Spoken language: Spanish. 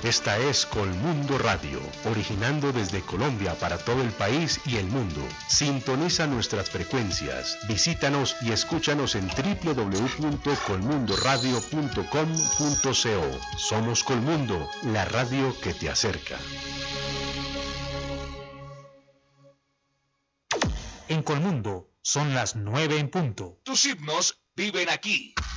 Esta es Colmundo Radio, originando desde Colombia para todo el país y el mundo. Sintoniza nuestras frecuencias, visítanos y escúchanos en www.colmundoradio.com.co. Somos Colmundo, la radio que te acerca. En Colmundo son las 9 en punto. Tus himnos viven aquí.